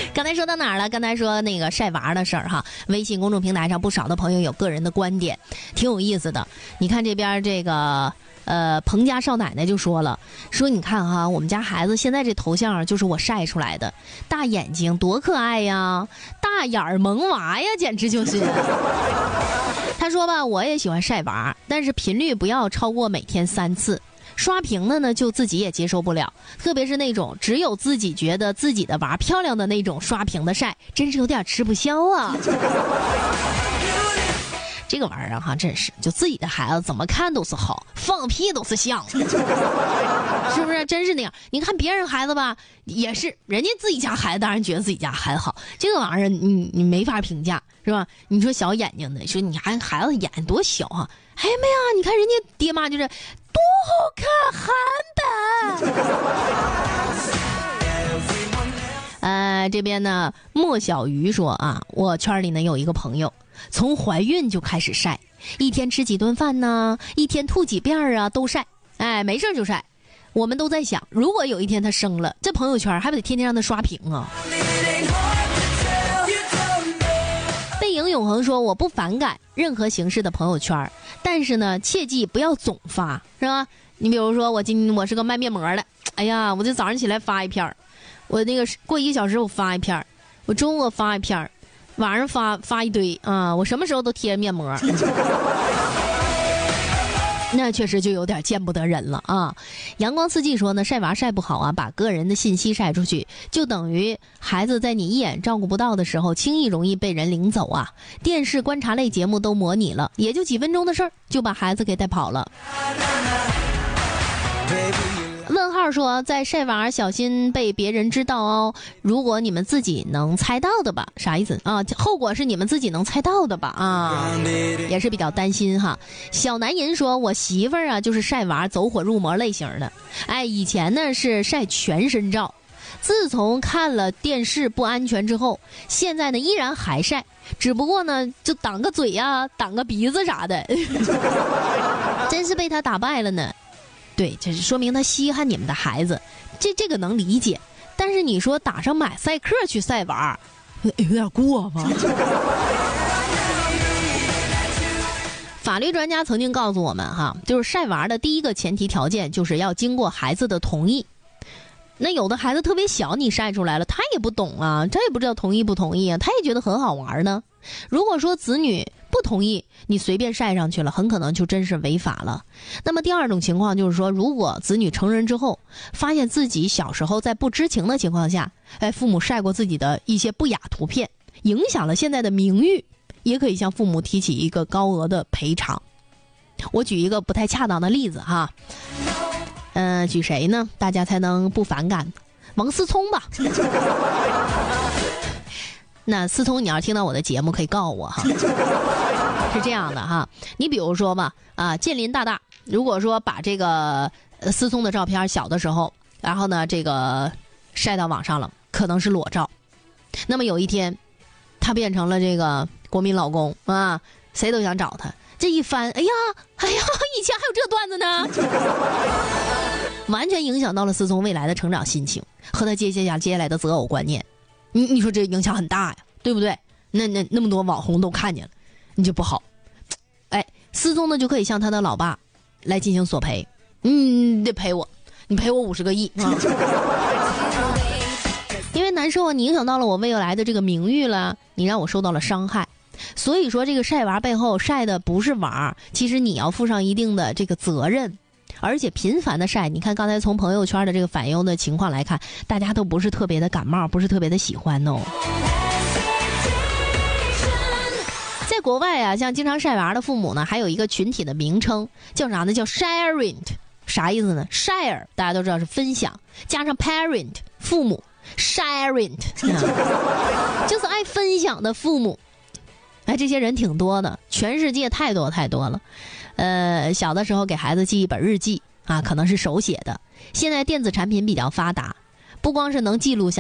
刚才说到哪儿了？刚才说那个晒娃的事儿哈，微信公众平台上不少的朋友有个人的观点，挺有意思的。你看这边这个彭家少奶奶就说了，说你看哈，我们家孩子现在这头像就是我晒出来的，大眼睛多可爱呀，大眼儿萌娃呀，简直就是。他说吧，我也喜欢晒娃，但是频率不要超过每天3次。刷屏的呢，就自己也接受不了，特别是那种只有自己觉得自己的娃漂亮的那种刷屏的晒，真是有点吃不消啊。这个玩意儿哈，真是就自己的孩子怎么看都是好，放屁都是香，是不是？真是那样。你看别人孩子吧，也是人家自己家孩子，当然觉得自己家孩子好，这个玩意儿你没法评价，是吧？你说小眼睛的，说你看孩子眼多小啊，哎没啊，你看人家爹妈就是多好看，韩版。这边呢，莫小鱼说啊，我圈里呢有一个朋友，从怀孕就开始晒，一天吃几顿饭呢，一天吐几遍啊，都晒，哎，没事就晒。我们都在想，如果有一天他生了，这朋友圈还不得天天让他刷屏啊？背影永恒说，我不反感任何形式的朋友圈，但是呢，切记不要总发，是吧？你比如说我是个卖面膜的，哎呀，我就早上起来发一片，我那个过1个小时我发一片，我中午发一片，晚上发一堆啊，我什么时候都贴面膜。那确实就有点见不得人了啊！阳光四季说呢，晒娃晒不好啊，把个人的信息晒出去，就等于孩子在你一眼照顾不到的时候，轻易容易被人领走啊。电视观察类节目都模拟了，也就几分钟的事儿，就把孩子给带跑了。问号说，在晒娃小心被别人知道哦，如果你们自己能猜到的吧，啥意思啊？后果是你们自己能猜到的吧啊，也是比较担心哈。小男人说，我媳妇儿啊就是晒娃走火入魔类型的，哎，以前呢是晒全身照，自从看了电视不安全之后，现在呢依然还晒，只不过呢就挡个嘴呀，挡个鼻子啥的。真是被他打败了呢。对，这是说明他稀罕你们的孩子，这个能理解。但是你说打上马赛克去晒娃，有点过吗？法律专家曾经告诉我们哈，就是晒娃的第一个前提条件就是要经过孩子的同意。那有的孩子特别小，你晒出来了，他也不懂啊，他也不知道同意不同意啊，他也觉得很好玩呢。如果说子女不同意，你随便晒上去了，很可能就真是违法了。那么第二种情况就是说，如果子女成人之后，发现自己小时候在不知情的情况下，父母晒过自己的一些不雅图片，影响了现在的名誉，也可以向父母提起一个高额的赔偿。我举一个不太恰当的例子哈，举谁呢？大家才能不反感？王思聪吧。那思聪，你要听到我的节目可以告我哈。是这样的哈，你比如说吧，建林大大如果说把这个思聪的照片小的时候，然后呢这个晒到网上了，可能是裸照，那么有一天他变成了这个国民老公啊，谁都想找他，这一翻，哎呀，以前还有这段子呢。完全影响到了思聪未来的成长心情和他接下来的择偶观念。你说这影响很大呀，对不对？那么多网红都看见了，你就不好。思聪呢就可以向他的老爸来进行索赔，你得赔我，你赔我50个亿啊！因为难受啊，你影响到了我未来的这个名誉了，你让我受到了伤害。所以说这个晒娃背后晒的不是娃，其实你要负上一定的这个责任。而且频繁的晒，你看刚才从朋友圈的这个反应的情况来看，大家都不是特别的感冒，不是特别的喜欢哦。在国外啊，像经常晒娃的父母呢，还有一个群体的名称叫啥呢？叫 sharing， 啥意思呢？ share 大家都知道是分享，加上 parent 父母 sharing， 就是爱分享的父母。这些人挺多的，全世界太多了。小的时候给孩子记一本日记啊，可能是手写的。现在电子产品比较发达，不光是能记录下